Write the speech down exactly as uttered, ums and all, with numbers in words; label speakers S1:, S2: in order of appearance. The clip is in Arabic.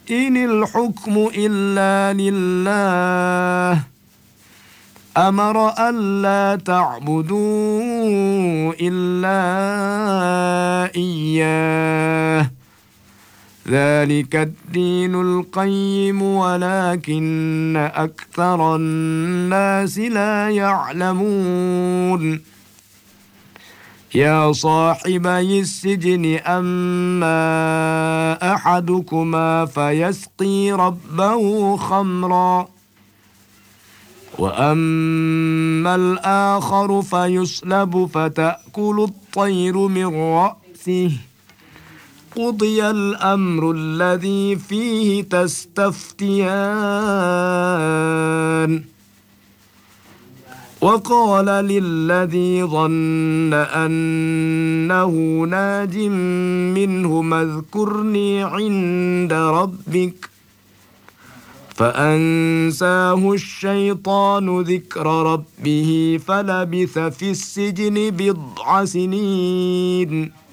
S1: إن الحكم إلا لله أمر ألا تعبدوا إلا إياه ذلك الدين القيم ولكن أكثر الناس لا يعلمون يا صاحبي السجن أما أحدكما فيسقي ربه خمرا وأما الآخر فيسلب فتأكل الطير من رأسه قضي الأمر الذي فيه تستفتيان وقال للذي ظن أنه ناج منهما اذكرني عند ربك فأنساه الشيطان ذكر ربه فلبث في السجن بضع سنين